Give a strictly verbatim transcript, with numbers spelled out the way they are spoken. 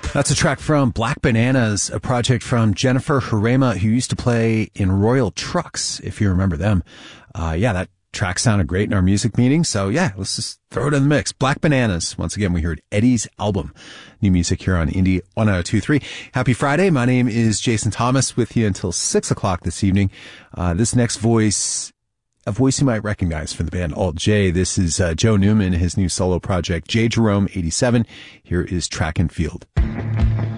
That's a track from Black Bananas, a project from Jennifer Harema, who used to play in Royal Trucks, if you remember them. Uh, yeah, that track sounded great in our music meeting. So yeah, let's just throw it in the mix. Black Bananas. Once again, we heard Eddie's album. New music here on Indie one oh two point three. Happy Friday. My name is Jason Thomas, with you until six o'clock this evening. Uh, this next voice, a voice you might recognize from the band Alt J. This is uh, Joe Newman, his new solo project, J Jerome eighty-seven. Here is Track and Field.